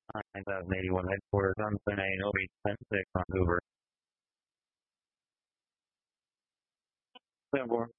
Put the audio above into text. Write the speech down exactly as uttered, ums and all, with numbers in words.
nine thousand eighty-one headquarters on Sunday, Obi, ten six on Hoover. seven four.